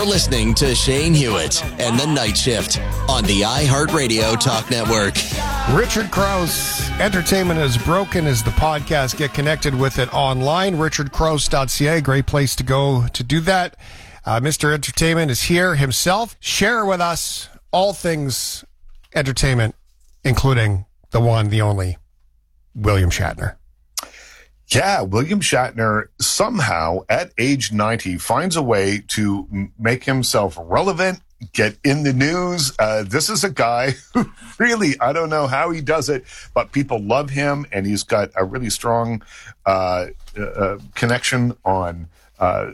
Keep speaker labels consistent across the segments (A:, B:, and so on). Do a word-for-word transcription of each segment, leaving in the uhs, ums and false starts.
A: You're listening to Shane Hewitt and the Night Shift on the iHeartRadio Talk Network.
B: Richard Crouse, Entertainment is Broken is the podcast. Get connected with it online, richard crouse dot c a. Great place to go to do that. Uh, Mister Entertainment is here himself. Share with us all things entertainment, including the one, the only, William Shatner.
C: Yeah, William Shatner somehow at age ninety finds a way to m- make himself relevant, get in the news. Uh, this is a guy who really, I don't know how he does it, but people love him, and he's got a really strong uh, uh, connection on uh,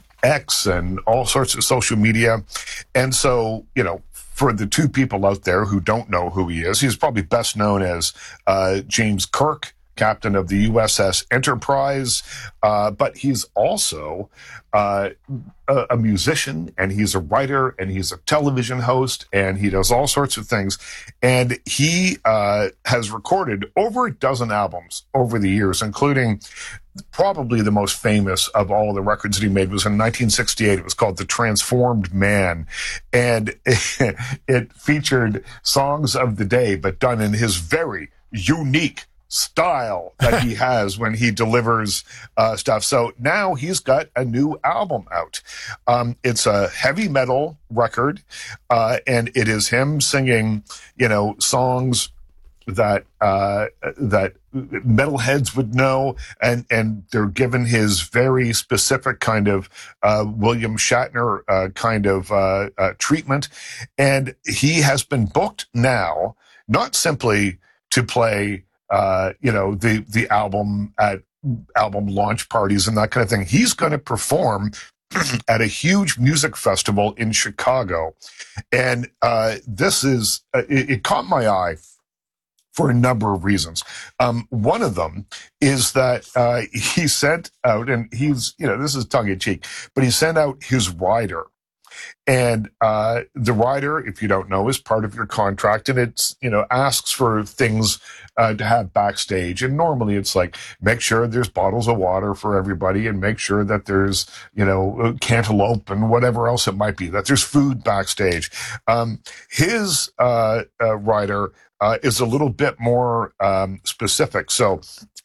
C: X and all sorts of social media. And so, you know, for the two people out there who don't know who he is, he's probably best known as uh, James Kirk, captain of the U S S Enterprise, uh, but he's also uh, a, a musician, and he's a writer, and he's a television host, and he does all sorts of things. And he uh, has recorded over a dozen albums over the years, including probably the most famous of all the records that he made was in nineteen sixty-eight. It was called The Transformed Man, and it, it featured songs of the day, but done in his very unique style that he has when he delivers uh, stuff. So now he's got a new album out. Um, it's a heavy metal record, uh, and it is him singing, you know, songs that uh, that metalheads would know, and and they're given his very specific kind of uh, William Shatner uh, kind of uh, uh, treatment, and he has been booked now not simply to play Uh, you know, the, the album at album launch parties and that kind of thing. He's going to perform at a huge music festival in Chicago. And uh, this is, uh, it, it caught my eye for a number of reasons. Um, one of them is that uh, he sent out, and he's, you know, this is tongue in cheek, but he sent out his rider. And uh, the rider, if you don't know, is part of your contract, and it's, you know, asks for things uh, to have backstage. And normally it's like, make sure there's bottles of water for everybody, and make sure that there's, you know, cantaloupe and whatever else it might be, that there's food backstage. Um, his uh, uh, rider Uh, is a little bit more um, specific. So